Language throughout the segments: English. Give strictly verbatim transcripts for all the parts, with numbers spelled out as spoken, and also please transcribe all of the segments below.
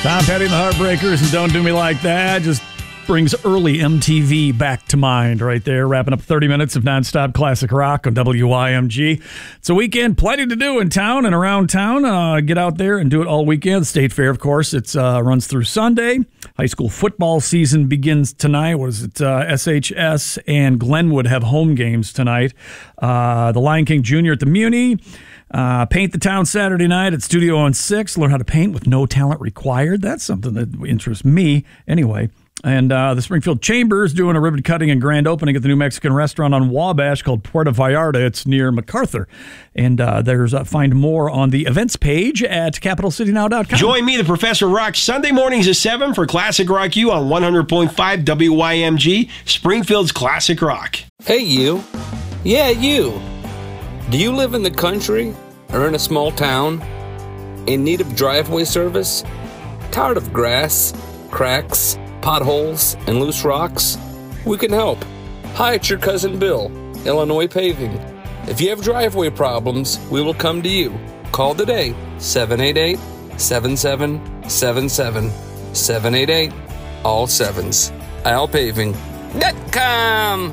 Tom Petty and the Heartbreakers and Don't Do Me Like That just brings early M T V back to mind right there. Wrapping up thirty minutes of nonstop classic rock on W Y M G. It's a weekend, plenty to do in town and around town. Uh, get out there and do it all weekend. State Fair, of course, it uh, runs through Sunday. High school football season begins tonight. What is it? Uh, S H S and Glenwood have home games tonight. Uh, the Lion King Junior at the Muni. Uh, paint the town Saturday night at Studio on six. Learn how to paint with no talent required. That's something that interests me anyway. And uh, the Springfield Chamber is doing a ribbon cutting and grand opening at the new Mexican restaurant on Wabash called Puerto Vallarta. It's near MacArthur. And uh, there's uh, find more on the events page at capital city now dot com. Join me, the Professor Rock, Sunday mornings at seven for Classic Rock U on one hundred point five W Y M G, Springfield's Classic Rock. Hey, you. Yeah, you. Do you live in the country or in a small town? In need of driveway service? Tired of grass, cracks, potholes, and loose rocks? We can help. Hi, it's your cousin Bill, Illinois Paving. If you have driveway problems, we will come to you. Call today, seven eight eight, seven seven seven seven, seven eight eight, all sevens. al paving dot com.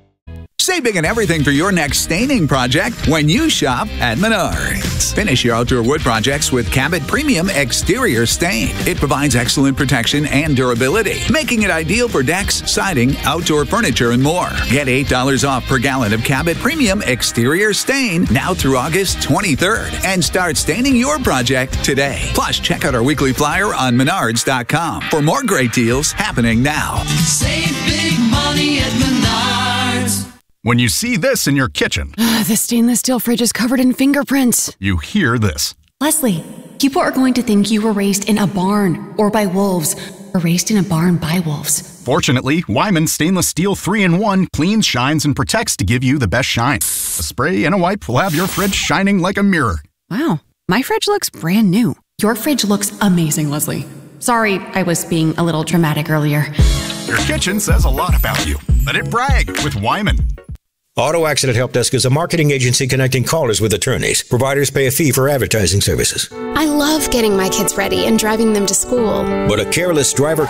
Save big on everything for your next staining project when you shop at Menards. Finish your outdoor wood projects with Cabot Premium Exterior Stain. It provides excellent protection and durability, making it ideal for decks, siding, outdoor furniture, and more. Get eight dollars off per gallon of Cabot Premium Exterior Stain now through August twenty-third and start staining your project today. Plus, check out our weekly flyer on menards dot com for more great deals happening now. Save big money at Menards. When you see this in your kitchen, the stainless steel fridge is covered in fingerprints. You hear this. Leslie, people are going to think you were raised in a barn or by wolves or raised in a barn by wolves. Fortunately, Wyman Stainless Steel three in one cleans, shines, and protects to give you the best shine. A spray and a wipe will have your fridge shining like a mirror. Wow, my fridge looks brand new. Your fridge looks amazing, Leslie. Sorry, I was being a little dramatic earlier. Your kitchen says a lot about you. Let it brag with Wyman. Auto Accident Help Desk is a marketing agency connecting callers with attorneys. Providers pay a fee for advertising services. I love getting my kids ready and driving them to school. But a careless driver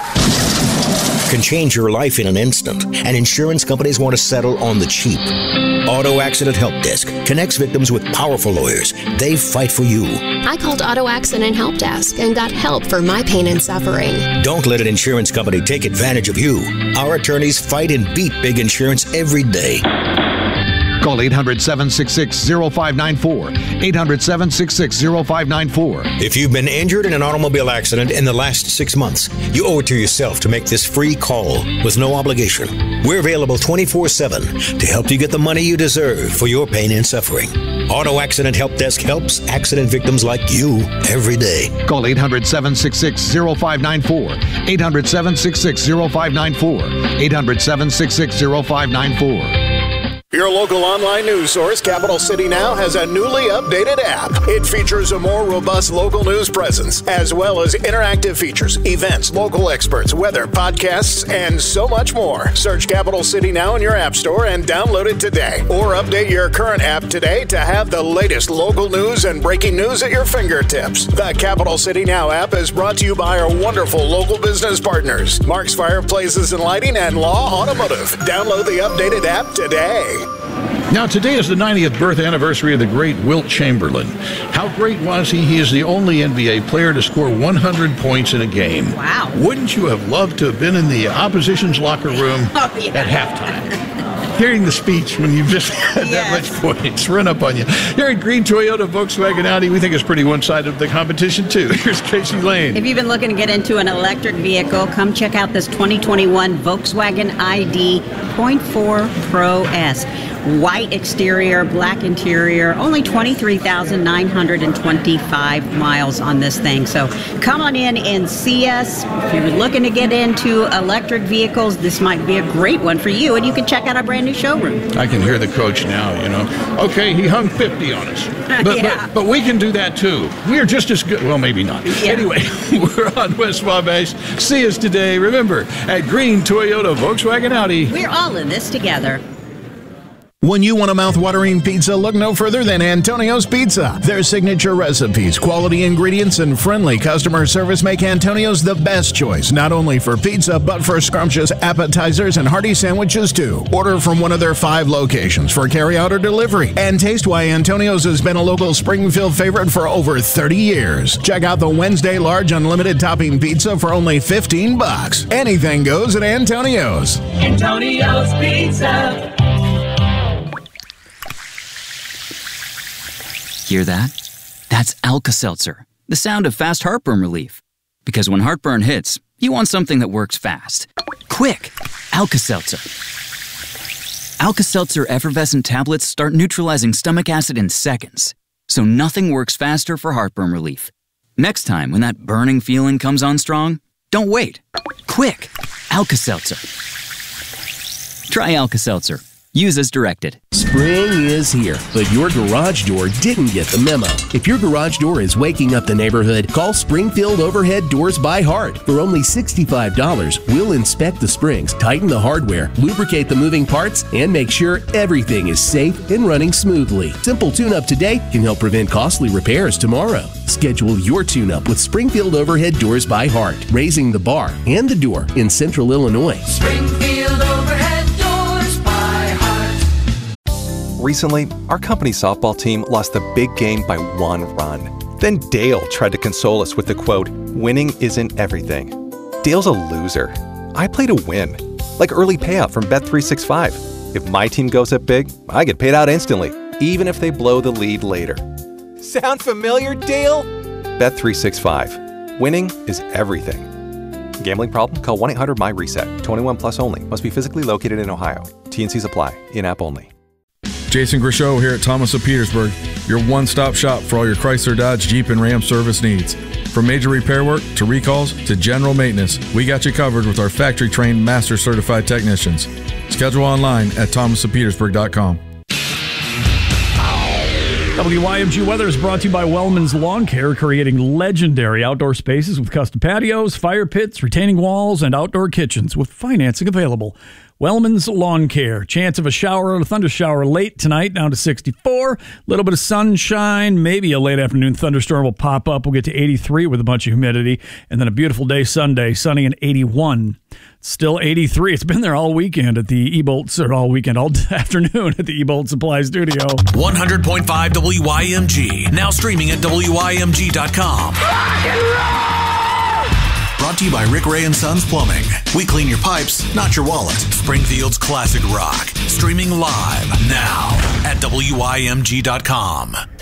can change your life in an instant, and insurance companies want to settle on the cheap. Auto Accident Help Desk connects victims with powerful lawyers. They fight for you. I called Auto Accident Help Desk and got help for my pain and suffering. Don't let an insurance company take advantage of you. Our attorneys fight and beat big insurance every day. Call eight hundred, seven six six, zero five nine four. eight hundred, seven six six, zero five nine four. If you've been injured in an automobile accident in the last six months, you owe it to yourself to make this free call with no obligation. We're available twenty-four seven to help you get the money you deserve for your pain and suffering. Auto Accident Help Desk helps accident victims like you every day. Call eight hundred, seven six six, zero five nine four. eight hundred, seven six six, zero five nine four. eight hundred, seven six six, zero five nine four. Your local online news source, Capital City Now, has a newly updated app. It features a more robust local news presence, as well as interactive features, events, local experts, weather, podcasts, and so much more. Search Capital City Now in your app store and download it today. Or update your current app today to have the latest local news and breaking news at your fingertips. The Capital City Now app is brought to you by our wonderful local business partners, Mark's Fireplaces and Lighting and Law Automotive. Download the updated app today. Now, today is the ninetieth birth anniversary of the great Wilt Chamberlain. How great was he? He is the only N B A player to score one hundred points in a game. Wow. Wouldn't you have loved to have been in the opposition's locker room oh, yeah. at halftime? Hearing the speech when you've just had yes. that much points run up on you. Here at Green Toyota, Volkswagen, Audi, we think it's pretty one-sided of the competition, too. Here's Casey Lane. If you've been looking to get into an electric vehicle, come check out this twenty twenty-one Volkswagen I D point four Pro S. White exterior, black interior, only twenty-three thousand nine hundred twenty-five miles on this thing. So come on in and see us. If you're looking to get into electric vehicles, this might be a great one for you. And you can check out our brand new showroom. I can hear the coach now, you know. Okay, he hung fifty on us. But, yeah. but, but we can do that too. We are just as good. Well, maybe not. Yeah. Anyway, we're on West Wabash. See us today. Remember, at Green Toyota, Volkswagen, Audi. We're all in this together. When you want a mouth-watering pizza, look no further than Antonio's Pizza. Their signature recipes, quality ingredients, and friendly customer service make Antonio's the best choice, not only for pizza, but for scrumptious appetizers and hearty sandwiches, too. Order from one of their five locations for carry-out or delivery. And taste why Antonio's has been a local Springfield favorite for over thirty years. Check out the Wednesday large unlimited topping pizza for only fifteen bucks. Anything goes at Antonio's. Antonio's Pizza. Hear that? That's Alka-Seltzer, the sound of fast heartburn relief. Because when heartburn hits, you want something that works fast. Quick! Alka-Seltzer. Alka-Seltzer effervescent tablets start neutralizing stomach acid in seconds, so nothing works faster for heartburn relief. Next time when that burning feeling comes on strong, don't wait. Quick! Alka-Seltzer. Try Alka-Seltzer. Use as directed. Spring is here, but your garage door didn't get the memo. If your garage door is waking up the neighborhood, call Springfield Overhead Doors by Heart. For only sixty-five dollars, we'll inspect the springs, tighten the hardware, lubricate the moving parts, and make sure everything is safe and running smoothly. Simple tune-up today can help prevent costly repairs tomorrow. Schedule your tune-up with Springfield Overhead Doors by Heart, raising the bar and the door in Central Illinois. Springfield Overhead Doors by Heart. Recently, our company's softball team lost the big game by one run. Then Dale tried to console us with the quote, "Winning isn't everything." Dale's a loser. I play to win, like early payout from Bet three sixty-five. If my team goes up big, I get paid out instantly, even if they blow the lead later. Sound familiar, Dale? Bet three sixty-five. Winning is everything. Gambling problem? Call one eight hundred M Y reset. twenty-one plus only. Must be physically located in Ohio. T N Cs apply. In-app only. Jason Grishow here at Thomas of Petersburg, your one-stop shop for all your Chrysler, Dodge, Jeep, and Ram service needs. From major repair work to recalls to general maintenance, we got you covered with our factory-trained, master-certified technicians. Schedule online at thomas of petersburg dot com. W Y M G weather is brought to you by Wellman's Lawn Care, creating legendary outdoor spaces with custom patios, fire pits, retaining walls, and outdoor kitchens with financing available. Wellman's Lawn Care. Chance of a shower or a thunder shower late tonight, down to sixty-four. A little bit of sunshine, maybe a late afternoon thunderstorm will pop up. We'll get to eighty-three with a bunch of humidity. And then a beautiful day Sunday, sunny and eighty-one. Still eighty-three. It's been there all weekend at the eBolt, or all weekend, all afternoon at the eBolt Supply Studio. one hundred point five W Y M G. Now streaming at W Y M G dot com. Rock and roll! Brought to you by Rick Ray and Sons Plumbing. We clean your pipes, not your wallet. Springfield's classic rock. Streaming live now at W Y M G dot com.